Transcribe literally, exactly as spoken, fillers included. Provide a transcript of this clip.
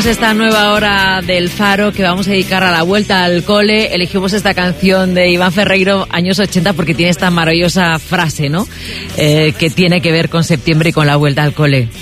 esta nueva hora del Faro que vamos a dedicar a la vuelta al cole. Elegimos esta canción de Iván Ferreiro, años ochenta, porque tiene esta maravillosa frase, ¿no? Eh, que tiene que ver con septiembre y con la vuelta al cole.